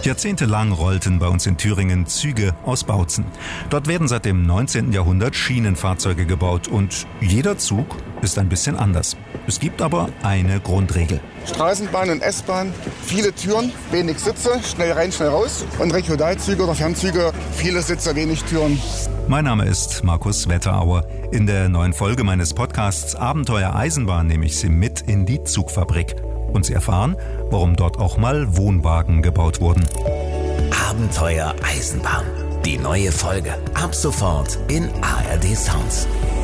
Jahrzehntelang rollten bei uns in Thüringen Züge aus Bautzen. Dort werden seit dem 19. Jahrhundert Schienenfahrzeuge gebaut und jeder Zug ist ein bisschen anders. Es gibt aber eine Grundregel. Straßenbahn und S-Bahn, viele Türen, wenig Sitze, schnell rein, schnell raus. Und Regionalzüge oder Fernzüge, viele Sitze, wenig Türen. Mein Name ist Markus Wetterauer. In der neuen Folge meines Podcasts Abenteuer Eisenbahn nehme ich Sie mit in die Zugfabrik. Und Sie erfahren, warum dort auch mal Wohnwagen gebaut wurden. Abenteuer Eisenbahn. Die neue Folge ab sofort in ARD Sounds.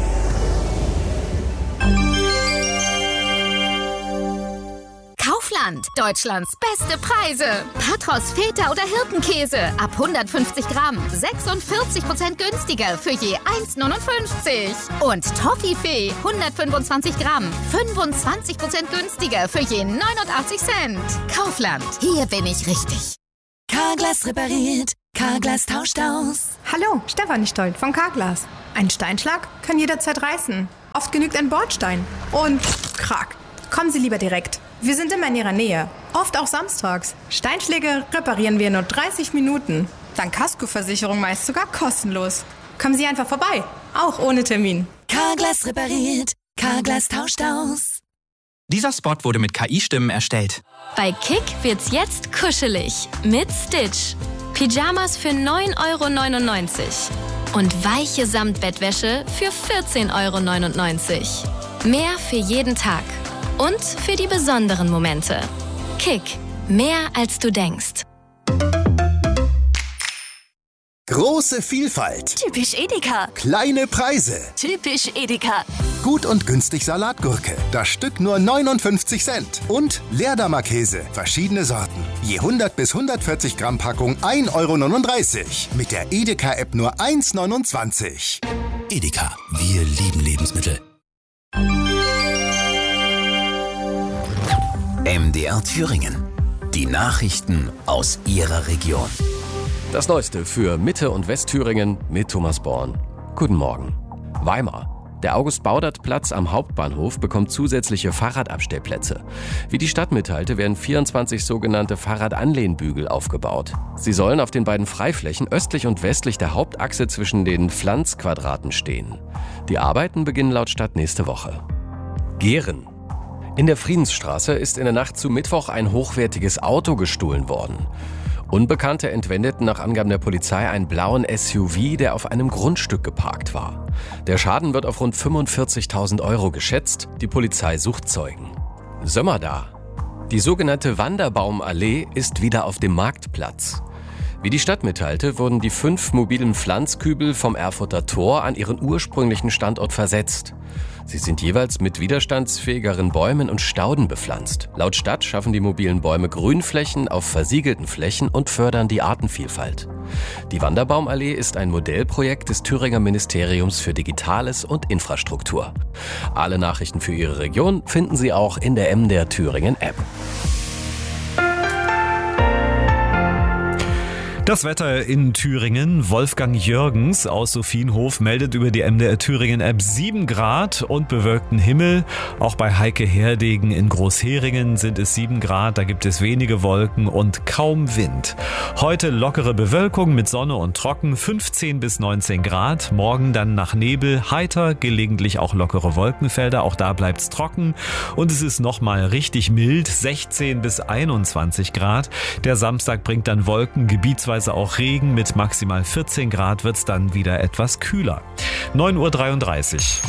Kaufland, Deutschlands beste Preise. Patros, Feta oder Hirtenkäse ab 150 Gramm, 46% günstiger für je 1,59. Und Toffifee, 125 Gramm, 25% günstiger für je 89 Cent. Kaufland, hier bin ich richtig. Carglass repariert, Carglass tauscht aus. Hallo, Stefanie Stoll von Carglass. Ein Steinschlag kann jederzeit reißen. Oft genügt ein Bordstein. Und krack. Kommen Sie lieber direkt. Wir sind immer in Ihrer Nähe. Oft auch samstags. Steinschläge reparieren wir in nur 30 Minuten. Dank Kaskoversicherung meist sogar kostenlos. Kommen Sie einfach vorbei. Auch ohne Termin. Carglass repariert, Carglass tauscht aus. Dieser Spot wurde mit KI-Stimmen erstellt. Bei Kick wird's jetzt kuschelig. Mit Stitch. Pyjamas für 9,99 € und weiche Samtbettwäsche für 14,99 €. Mehr für jeden Tag. Und für die besonderen Momente. Kick. Mehr als du denkst. Große Vielfalt. Typisch Edeka. Kleine Preise. Typisch Edeka. Gut und günstig Salatgurke. Das Stück nur 59 Cent. Und Leerdammer Käse. Verschiedene Sorten. Je 100 bis 140 Gramm Packung 1,39 €. Mit der Edeka-App nur 1,29 €. Edeka, wir lieben Lebensmittel. MDR Thüringen. Die Nachrichten aus Ihrer Region. Das Neueste für Mitte- und Westthüringen mit Thomas Born. Guten Morgen. Weimar. Der August-Baudert-Platz am Hauptbahnhof bekommt zusätzliche Fahrradabstellplätze. Wie die Stadt mitteilte, werden 24 sogenannte Fahrradanlehnbügel aufgebaut. Sie sollen auf den beiden Freiflächen östlich und westlich der Hauptachse zwischen den Pflanzquadraten stehen. Die Arbeiten beginnen laut Stadt nächste Woche. Gehren. In der Friedensstraße ist in der Nacht zu Mittwoch ein hochwertiges Auto gestohlen worden. Unbekannte entwendeten nach Angaben der Polizei einen blauen SUV, der auf einem Grundstück geparkt war. Der Schaden wird auf rund 45.000 € geschätzt. Die Polizei sucht Zeugen. Sömmerda. Die sogenannte Wanderbaumallee ist wieder auf dem Marktplatz. Wie die Stadt mitteilte, wurden die 5 mobilen Pflanzkübel vom Erfurter Tor an ihren ursprünglichen Standort versetzt. Sie sind jeweils mit widerstandsfähigeren Bäumen und Stauden bepflanzt. Laut Stadt schaffen die mobilen Bäume Grünflächen auf versiegelten Flächen und fördern die Artenvielfalt. Die Wanderbaumallee ist ein Modellprojekt des Thüringer Ministeriums für Digitales und Infrastruktur. Alle Nachrichten für Ihre Region finden Sie auch in der MDR Thüringen App. Das Wetter in Thüringen. Wolfgang Jürgens aus Sophienhof meldet über die MDR Thüringen App 7 Grad und bewölkten Himmel. Auch bei Heike Herdegen in Großheringen sind es 7 Grad. Da gibt es wenige Wolken und kaum Wind. Heute lockere Bewölkung mit Sonne und trocken, 15 bis 19 Grad. Morgen dann nach Nebel, heiter, gelegentlich auch lockere Wolkenfelder. Auch da bleibt's trocken. Und es ist nochmal richtig mild, 16 bis 21 Grad. Der Samstag bringt dann Wolken, gebietsweise auch Regen. Mit maximal 14 Grad wird's dann wieder etwas kühler. 9:33 Uhr.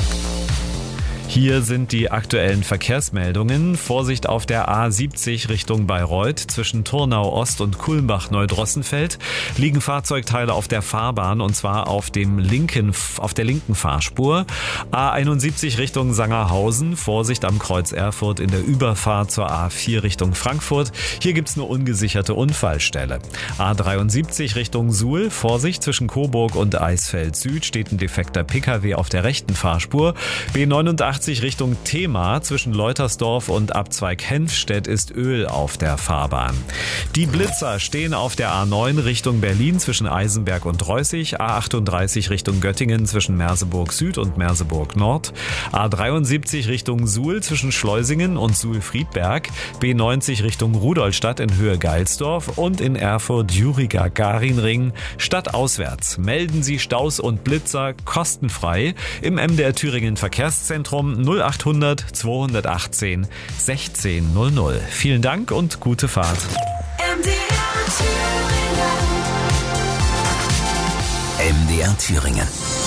Hier sind die aktuellen Verkehrsmeldungen. Vorsicht auf der A70 Richtung Bayreuth. Zwischen Turnau Ost und Kulmbach-Neudrossenfeld liegen Fahrzeugteile auf der Fahrbahn und zwar auf der linken Fahrspur. A71 Richtung Sangerhausen. Vorsicht am Kreuz Erfurt in der Überfahrt zur A4 Richtung Frankfurt. Hier gibt's eine ungesicherte Unfallstelle. A73 Richtung Suhl. Vorsicht zwischen Coburg und Eisfeld Süd steht ein defekter Pkw auf der rechten Fahrspur. B89 A83 Richtung Thema. Zwischen Leutersdorf und Abzweig Henfstedt ist Öl auf der Fahrbahn. Die Blitzer stehen auf der A9 Richtung Berlin zwischen Eisenberg und Reußig, A38 Richtung Göttingen zwischen Merseburg Süd und Merseburg Nord, A73 Richtung Suhl zwischen Schleusingen und Suhl-Friedberg, B90 Richtung Rudolstadt in Höhe Geilsdorf und in Erfurt Juri-Gagarin-Ring stadtauswärts. Melden Sie Staus und Blitzer kostenfrei im MDR Thüringen Verkehrszentrum 0800 218 1600. Vielen Dank und gute Fahrt. MDR Thüringen.